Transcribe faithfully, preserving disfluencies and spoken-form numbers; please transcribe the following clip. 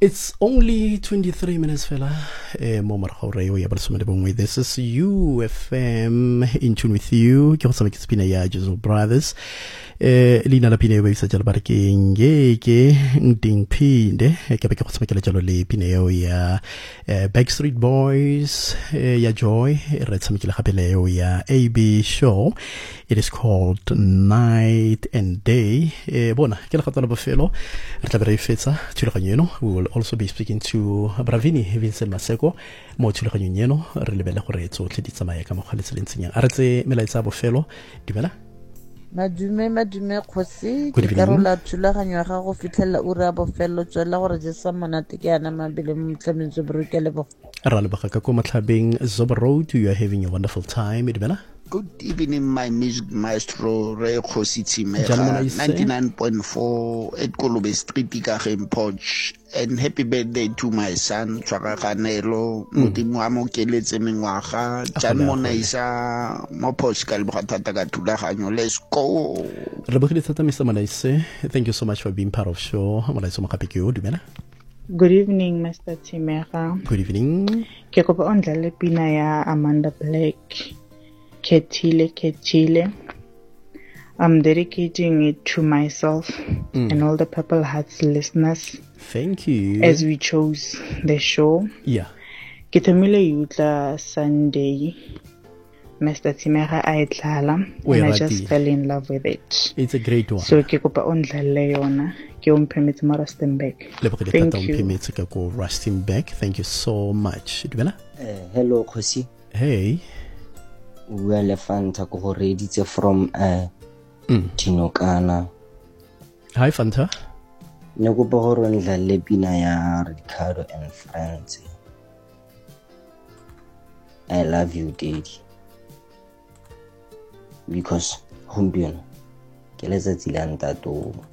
It's only twenty-three minutes fela eh mo maragore o ya balsome le bongwe. This is U F M in tune with you. Ke go tsama ke spina ya Jesu Brothers. Eh lina la pine we sa jalo ba ke ngeke nding phinde ke be ke go tsama ke le jalo le pine yo ya Backstreet Boys ya Joy re tsama ke le gape le yo ya A B Show. It is called Night and Day. Eh bona ke le gatana bofelo re tla be re fetsa thulaganyo eno. We will also be speaking to Bravini Vincent Maseko mo thulaganyong eno re lebele gore tsotlhe di tsamaya ka mogale tselentseng a re tse melaetsa bofelo dumela madume madume khosi ke karola thulaganyo ya gago fitlhela ura bofelo tswela gore je sa monate ke ana mabele mtlametso brukele bo ra le baga ka ko matlhabeng Zobo Road. You are having a wonderful time dumela. Good evening, my music maestro, Ray Khosi Tshimega, ninety-nine point four at Kolobe Street, Ikageng Poch. And happy birthday to my son, Tshwara Ganelo, Modimo a mo keletse mengwaga, Jan Monaisa, mo Poch ka leboga thata ka thulaganyo. Let's go. Re bogile thata Mister Monaise. Thank you so much for being part of show. Monaise mo gape ke o dumela. Good evening, Mister Tshimega. Good evening. Ke kopa o ndlale pina ya Amanda Black. Ketile, Ketile. I'm dedicating it to myself mm. and all the Purple Hearts listeners. Thank you. As we chose the show. Yeah. Kitamile Yutla Sunday. Mister Tshimega Aitlala. And I just fell in love with it. It's a great one. So ke kopa on leona. Ke on permit mo Rustenburg. Thank you. Go Rustenburg. Thank you so much. Uh, hello, Khosi. Hey. We are Fanta go reditse from uh mm. Tinokana. Hi Fanta. Ne go bogoro ndla le pina ya Ricardo and Friends. I love you, Daddy. Because humbion ke letsa tsilanta to